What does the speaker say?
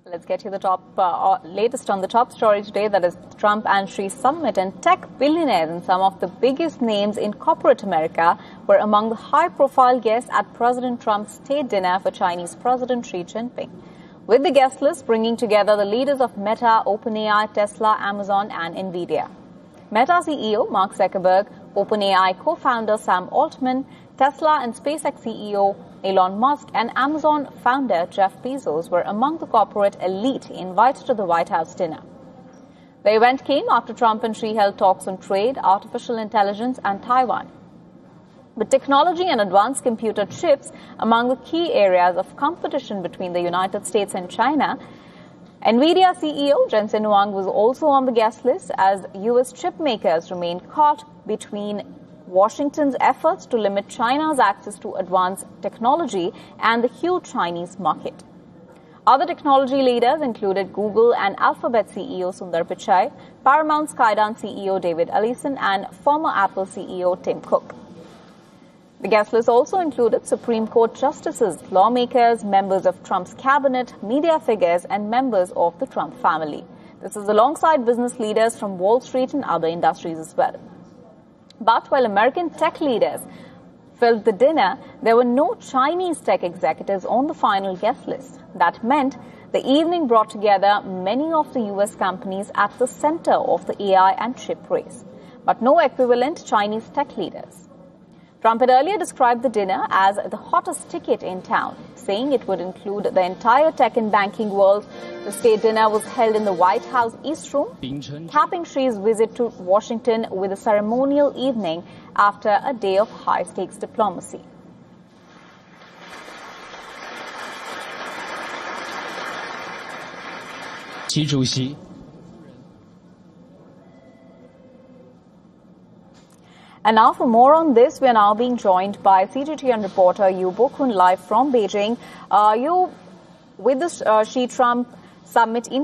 Let's get you the latest on the top story today, that is Trump and Xi summit, and tech billionaires and some of the biggest names in corporate America were among the high-profile guests at President Trump's state dinner for Chinese President Xi Jinping. With the guest list bringing together the leaders of Meta, OpenAI, Tesla, Amazon and Nvidia. Meta CEO Mark Zuckerberg, OpenAI co-founder Sam Altman, Tesla and SpaceX CEO Elon Musk and Amazon founder Jeff Bezos were among the corporate elite invited to the White House dinner. The event came after Trump and Xi held talks on trade, artificial intelligence and Taiwan. With technology and advanced computer chips among the key areas of competition between the United States and China, Nvidia CEO Jensen Huang was also on the guest list as U.S. chip makers remain caught between Washington's efforts to limit China's access to advanced technology and the huge Chinese market. Other technology leaders included Google and Alphabet CEO Sundar Pichai, Paramount Skydance CEO David Ellison, and former Apple CEO Tim Cook. The guest list also included Supreme Court justices, lawmakers, members of Trump's cabinet, media figures, and members of the Trump family. This is alongside business leaders from Wall Street and other industries as well. But while American tech leaders filled the dinner, there were no Chinese tech executives on the final guest list. That meant the evening brought together many of the U.S. companies at the center of the AI and chip race, but no equivalent Chinese tech leaders. Trump had earlier described the dinner as the hottest ticket in town, saying it would include the entire tech and banking world. The state dinner was held in the White House East Room, capping Xi's visit to Washington with a ceremonial evening after a day of high-stakes diplomacy. Xi 主席 And now for more on this, we are now being joined by CGTN reporter Yu Bokun live from Beijing. With this Xi-Trump summit in